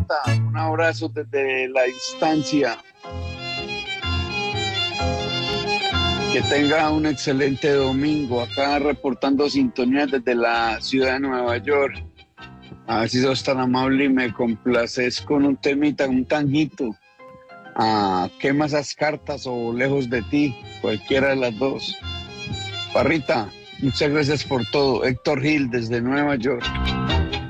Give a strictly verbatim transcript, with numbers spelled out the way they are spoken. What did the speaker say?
Parrita, un abrazo desde la distancia. Que tenga un excelente domingo. Acá reportando sintonía desde la ciudad de Nueva York. A ver si sos tan amable y me complaces con un temita, un tanguito. Ah, quema esas cartas o lejos de ti, cualquiera de las dos. Parrita, muchas gracias por todo. Héctor Gil desde Nueva York.